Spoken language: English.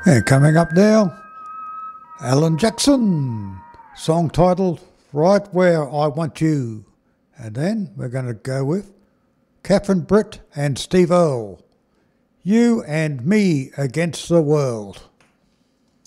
And coming up now, Alan Jackson, song titled Right Where I Want You. And then we're going to go with Catherine Britt and Steve Earle, You and Me Against the World.